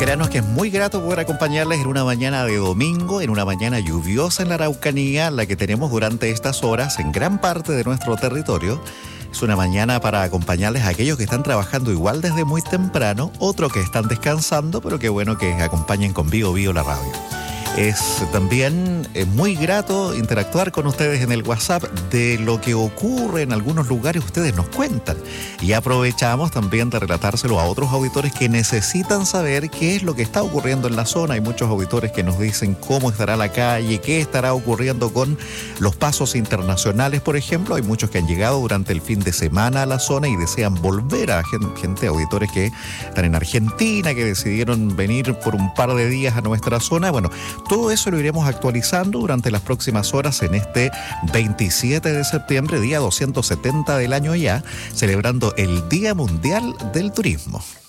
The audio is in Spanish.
Créanos que es muy grato poder acompañarles en una mañana de domingo, en una mañana lluviosa en la Araucanía, la que tenemos durante estas horas en gran parte de nuestro territorio. Es una mañana para acompañarles a aquellos que están trabajando igual desde muy temprano, otros que están descansando, pero qué bueno que acompañen con Bío Bío la radio. Es también muy grato interactuar con ustedes en el WhatsApp de lo que ocurre en algunos lugares, ustedes nos cuentan. Y aprovechamos también de relatárselo a otros auditores que necesitan saber qué es lo que está ocurriendo en la zona. Hay muchos auditores que nos dicen cómo estará la calle, qué estará ocurriendo con los pasos internacionales, por ejemplo. Hay muchos que han llegado durante el fin de semana a la zona y desean volver a gente, auditores que están en Argentina, que decidieron venir por un par de días a nuestra zona. Bueno, todo eso lo iremos actualizando durante las próximas horas en este 27 de septiembre, día 270 del año ya, celebrando el Día Mundial del Turismo.